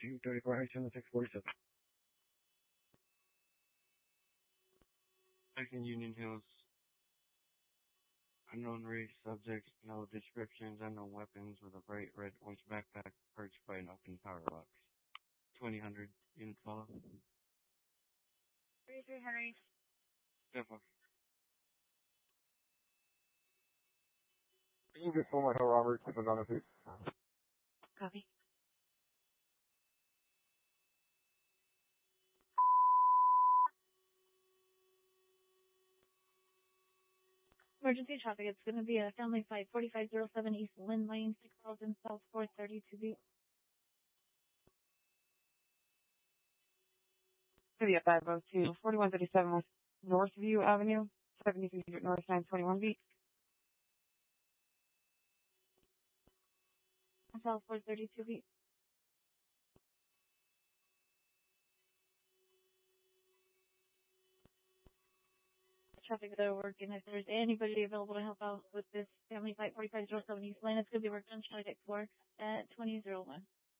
234 I-10 647. Second Union Hills. Unknown race, subject, no descriptions, unknown weapons with a bright red orange backpack perched by an open power box. 2000 units follow. 33 Henry. Step up. You can just pull my Hill Robert, keep it on the piece. Copy. Emergency traffic. It's going to be a family flight 4507 East Lynn Lane, 6000 South 432B. City at 502, 4137 West Northview Avenue, 7300 North 921B. South 432B. Traffic that are working. If there's anybody available to help out with this family flight 4507 East Lane, it's going to be worked on Charlie Deck 4 at 2001.